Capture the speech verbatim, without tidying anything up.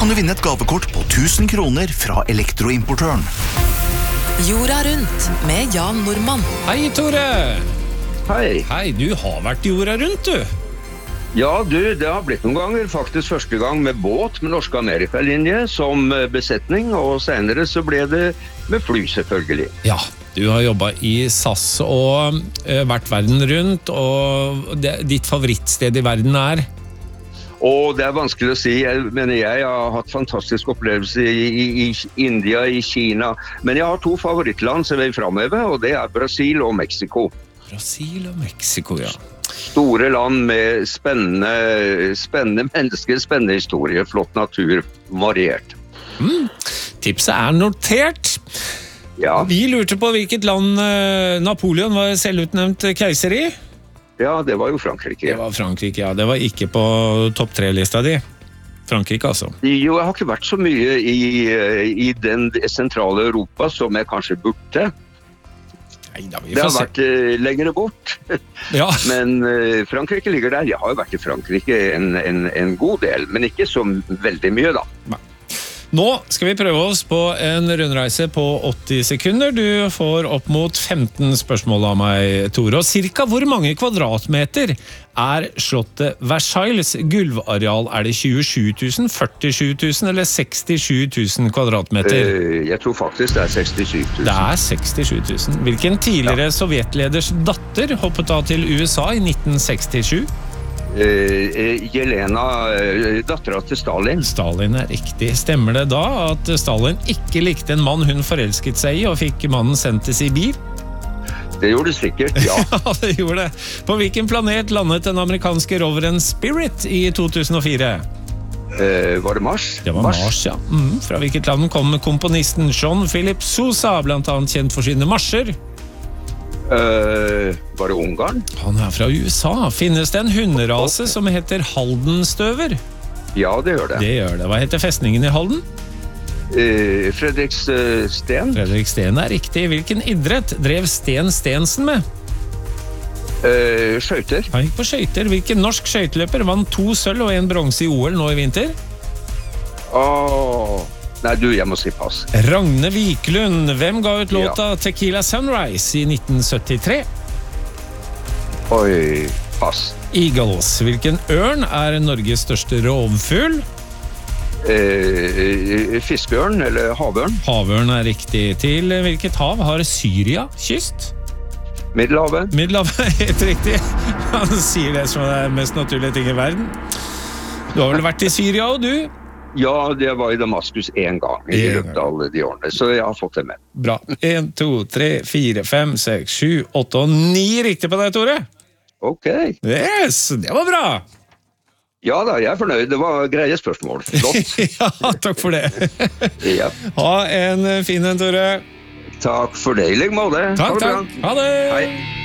kan du vinne et gavekort på tusen kroner fra elektroimportøren. Jorda rundt med Jan Normann. Hei, Tore! Hei. Hei, du har vært jorda rundt, du. Ja, du, det har blitt noen ganger. Faktisk første gang med båt med Norske Amerikalinje som besetning, og senere så ble det med fly, selvfølgelig. Ja, du har jobbet i S A S og uh, vært verden rundt, og det, ditt favorittsted i verden er? Og det er vanskelig å si, jeg mener jeg har hatt fantastisk opplevelse i, i, i India, i Kina, men jeg har to favorittland som jeg vil fremheve, og det er Brasil og Mexico. Brasil og Mexico, ja. Store land med spennende, spennende mennesker, spennende historie, flott natur, variert. Mm. Tipset er notert. Ja. Vi lurte på hvilket land Napoleon var selvutnevnt keiser i. Ja, det var jo Frankrike. Det var Frankrike, ja. Det var ikke på topp tre-lista di. Frankrike, altså. Jo, jeg har ikke vært så mye i, i den sentrale Europa som jeg kanskje burde. Neida, det har vært uh, lengre bort. Ja. Men uh, Frankrike ligger der. Jeg har jo vært i Frankrike en, en, en god del, men ikke så veldig mye da. Nei. Nå skal vi prøve oss på en rundreise på åtti sekunder. Du får opp mot femten spørsmål av meg, Tore. Og cirka hvor mange kvadratmeter er slottet Versailles gulvareal? Er det tjuesju tusen, førtisju tusen eller sekstisju tusen kvadratmeter? Uh, jeg tror faktisk det er sekstisju tusen. Det er sekstisju tusen. Hvilken tidligere ja. Sovjetleders datter hoppet da til U S A i nitten sekstisju? Uh, Jelena, uh, datteren til Stalin. Stalin er riktig. Stemmer det da at Stalin ikke likte en mann hun forelsket seg i og fikk mannen sendt til Sibir? Det gjorde det sikkert, ja. Ja, det gjorde det. På hvilken planet landet den amerikanske roveren Spirit i to tusen og fire? Uh, var det Mars? Det var Mars, Mars ja. Mm. Fra hvilket land kom komponisten John Philip Sousa, blant annet kjent for sine marsjer? Uh, var det Ungarn? Han er fra U S A. Finnes det en hunderase som heter Haldenstøver? Ja, det gjør det. Det gjør det. Hva heter festningen i Halden? Uh, Fredriksten. Fredriksten er riktig. Hvilken idrett drev Sten Stensen med? Uh, skøyter. Han gikk på skøyter. Hvilken norsk skøyteløper vant to sølv og en bronse i O L nå i vinter? Åh... Oh. Nei, du, jeg må si pass. Ragne Viklund. Hvem ga ut låta ja. Tequila Sunrise i nitten syttitre? Oi, pass. Eagles. Hvilken ørn er Norges største rovfugl? Eh, fiskeørn, eller havørn? Havørn er riktig. Til hvilket hav har Syria kyst? Middelhavet. Middelhavet, helt riktig. Han sier det som er mest naturlige ting i verden. Du har vel vært i Syria, og du? Ja, det var i Damaskus en gang i løpet av alle de årene, så jeg har fått det med. Bra. En, to, tre, fire, fem, seks, sju, åtte og ni riktig på deg, Tore. Ok. Yes, det var bra. Ja da, jeg er fornøyd. Det var greie spørsmål. Flott. Ja, takk for det. Ja. Ha en fin en, Tore. Takk for det, i like måte. Takk, takk. Ha det. Hei.